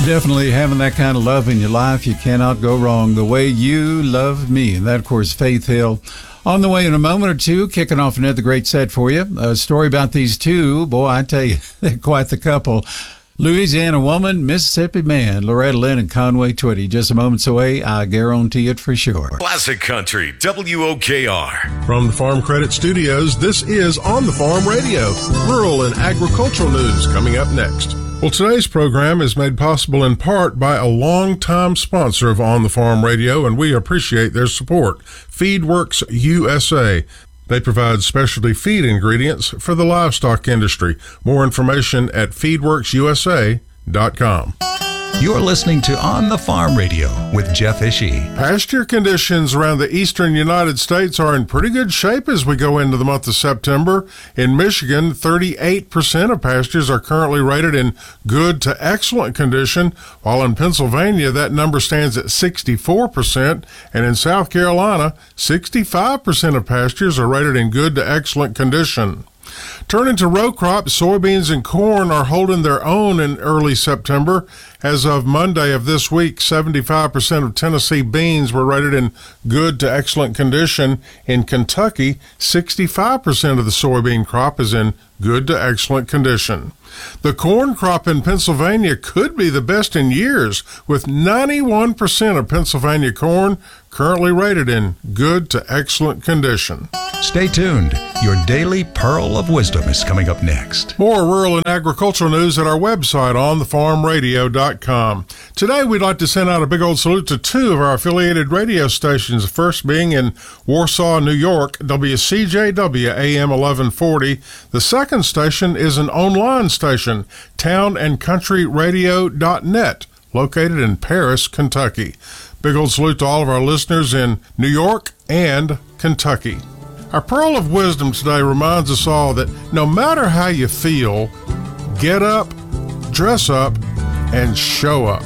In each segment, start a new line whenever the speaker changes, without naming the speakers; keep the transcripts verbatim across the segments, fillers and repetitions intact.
Definitely having that kind of love in your life, you cannot go wrong. The way you love me. And that, of course, Faith Hill. On the way in a moment or two, kicking off another great set for you. A story about these two. Boy, I tell you, they're quite the couple. Louisiana woman, Mississippi man. Loretta Lynn and Conway Twitty. Just a moments away. I guarantee it for sure.
Classic Country, W O K R.
From the Farm Credit Studios, this is On the Farm Radio. Rural and agricultural news coming up next. Well, today's program is made possible in part by a longtime sponsor of On the Farm Radio, and we appreciate their support. FeedWorks U S A. They provide specialty feed ingredients for the livestock industry. More information at feedworks u s a dot com.
You're listening to On the Farm Radio with Jeff Ishii.
Pasture conditions around the eastern United States are in pretty good shape as we go into the month of September. In Michigan, thirty-eight percent of pastures are currently rated in good to excellent condition, while in Pennsylvania, that number stands at sixty-four percent, and in South Carolina, sixty-five percent of pastures are rated in good to excellent condition. Turning to row crops, soybeans and corn are holding their own in early September. As of Monday of this week, seventy-five percent of Tennessee beans were rated in good to excellent condition. In Kentucky, sixty-five percent of the soybean crop is in good to excellent condition. The corn crop in Pennsylvania could be the best in years, with ninety-one percent of Pennsylvania corn currently rated in good to excellent condition.
Stay tuned. Your daily Pearl of Wisdom is coming up next.
More rural and agricultural news at our website, on the farm radio dot com. Today, we'd like to send out a big old salute to two of our affiliated radio stations, the first being in Warsaw, New York, W C J W A M eleven forty. The second station is an online station, town and country radio dot net, located in Paris, Kentucky. Big old salute to all of our listeners in New York and Kentucky. Our Pearl of Wisdom today reminds us all that no matter how you feel, get up, dress up, and show up.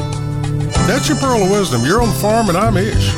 That's your Pearl of Wisdom. You're on the farm and I'm Ish.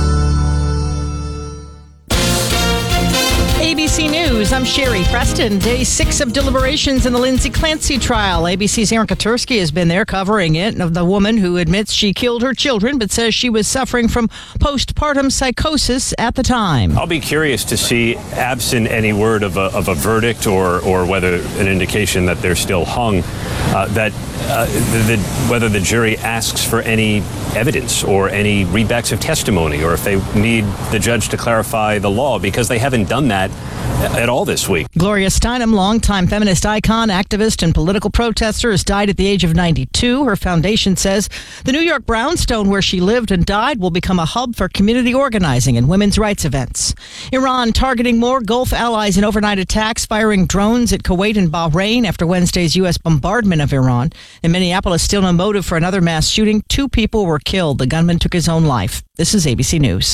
A B C News, I'm Sherry Preston. Day six of deliberations in the Lindsay Clancy trial. A B C's Aaron Katursky has been there covering it, of the woman who admits she killed her children but says she was suffering from postpartum psychosis at the time.
I'll be curious to see, absent any word of a, of a verdict or, or whether an indication that they're still hung, uh, that uh, the, the, whether the jury asks for any evidence or any readbacks of testimony, or if they need the judge to clarify the law, because they haven't done that at all this week.
Gloria Steinem, longtime feminist icon, activist, and political protester, has died at the age of ninety-two. Her foundation says the New York brownstone where she lived and died will become a hub for community organizing and women's rights events. Iran targeting more Gulf allies in overnight attacks, firing drones at Kuwait and Bahrain after Wednesday's U S bombardment of Iran. In Minneapolis, still no motive for another mass shooting. Two people were killed. The gunman took his own life. This is A B C News.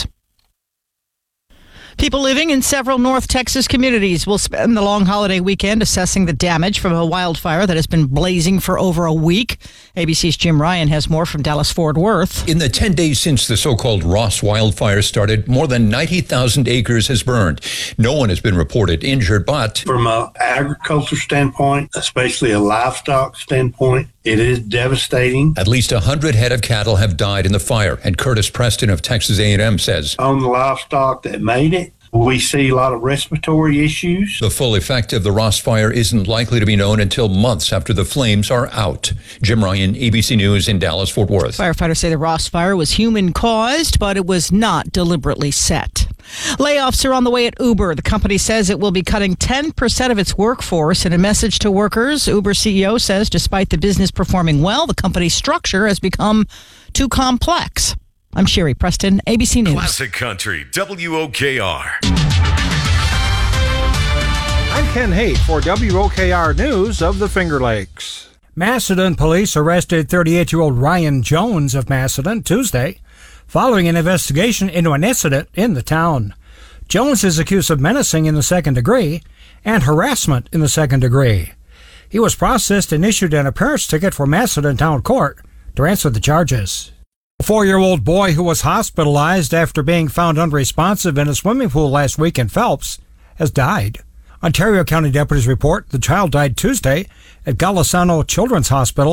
People living in several North Texas communities will spend the long holiday weekend assessing the damage from a wildfire that has been blazing for over a week. A B C's Jim Ryan has more from Dallas-Fort Worth.
In the ten days since the so-called Ross wildfire started, more than ninety thousand acres has burned. No one has been reported injured, but
from an agriculture standpoint, especially a livestock standpoint, it is devastating.
At least one hundred head of cattle have died in the fire, and Curtis Preston of Texas A and M says,
on the livestock that made it, we see a lot of respiratory issues.
The full effect of the Ross fire isn't likely to be known until months after the flames are out. Jim Ryan, A B C News in Dallas-Fort Worth.
Firefighters say the Ross fire was human-caused, but it was not deliberately set. Layoffs are on the way at Uber. The company says it will be cutting ten percent of its workforce. In a message to workers, Uber C E O says despite the business performing well, the company's structure has become too complex. I'm Sherry Preston, A B C News.
Classic Country, W O K R.
I'm Ken Haight for W O K R News of the Finger Lakes. Macedon police arrested thirty-eight-year-old Ryan Jones of Macedon Tuesday following an investigation into an incident in the town. Jones is accused of menacing in the second degree and harassment in the second degree. He was processed and issued an appearance ticket for Macedon Town Court to answer the charges. A four-year-old boy who was hospitalized after being found unresponsive in a swimming pool last week in Phelps has died. Ontario County deputies report the child died Tuesday at Golisano Children's Hospital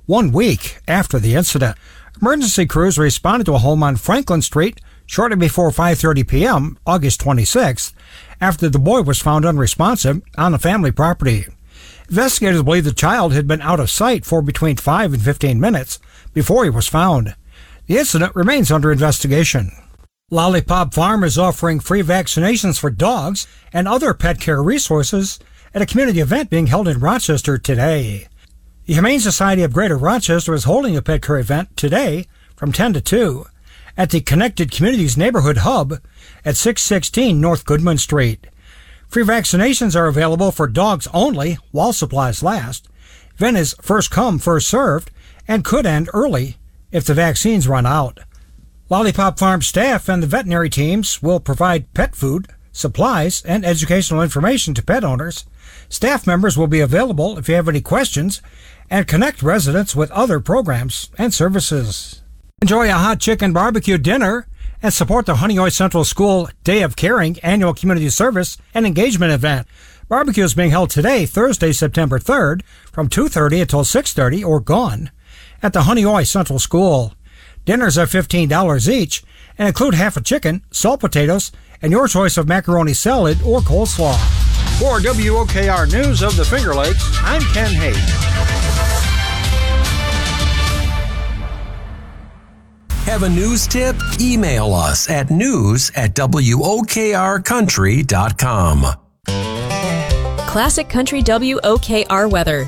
one week after the incident. Emergency crews responded to a home on Franklin Street shortly before five thirty p.m., August twenty-sixth, after the boy was found unresponsive on the family property. Investigators believe the child had been out of sight for between five and fifteen minutes before he was found. The incident remains under investigation. Lollipop Farm is offering free vaccinations for dogs and other pet care resources at a community event being held in Rochester today. The Humane Society of Greater Rochester is holding a pet care event today from ten to two at the Connected Communities Neighborhood Hub at six sixteen North Goodman Street. Free vaccinations are available for dogs only while supplies last. Event is first come, first served, and could end early if the vaccines run out. Lollipop Farm staff and the veterinary teams will provide pet food, supplies, and educational information to pet owners. Staff members will be available if you have any questions and connect residents with other programs and services. Enjoy a hot chicken barbecue dinner and support the Honeoye Central School Day of Caring annual community service and engagement event. Barbecue is being held today, Thursday, September third, from two thirty until six thirty or gone at the Honeoye Central School. Dinners are fifteen dollars each and include half a chicken, salt potatoes, and your choice of macaroni salad or coleslaw. For W O K R News of the Finger Lakes, I'm Ken Hayes.
Have a news tip? Email us at news at W O K R country dot com.
Classic Country W O K R weather.